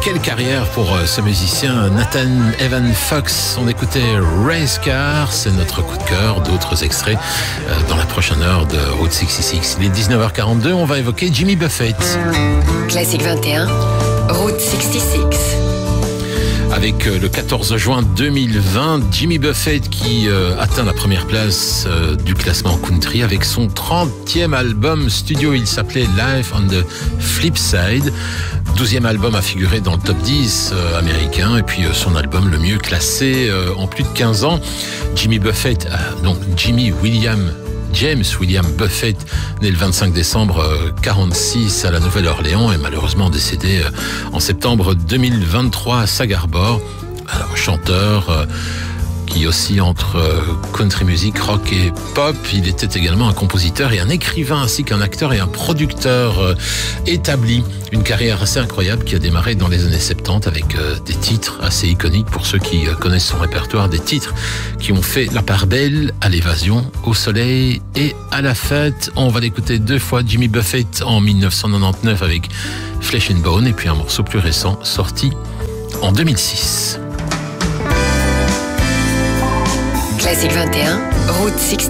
Quelle carrière pour ce musicien Nathan Evan Fox. On écoutait Race Car, c'est notre coup de cœur. D'autres extraits dans la prochaine heure de Route 66. Il est 19h42, on va évoquer Jimmy Buffett. Classique 21, Route 66. Avec le 14 juin 2020, Jimmy Buffett qui atteint la première place du classement country avec son 30e album studio. Il s'appelait Life on the Flip Side. 12e album à figurer dans le top 10 américain. Et puis son album le mieux classé en plus de 15 ans. Jimmy Buffett, donc James William Buffett, né le 25 décembre 1946 à la Nouvelle-Orléans et malheureusement décédé en septembre 2023 à Sagamore. Alors, chanteur qui oscille entre country music, rock et pop. Il était également un compositeur et un écrivain ainsi qu'un acteur et un producteur établi. Une carrière assez incroyable qui a démarré dans les années 70 avec des titres assez iconiques pour ceux qui connaissent son répertoire, des titres qui ont fait la part belle à l'évasion, au soleil et à la fête. On va l'écouter deux fois, Jimmy Buffett en 1999 avec Flesh and Bone et puis un morceau plus récent sorti en 2006. Classique 21, Route 66.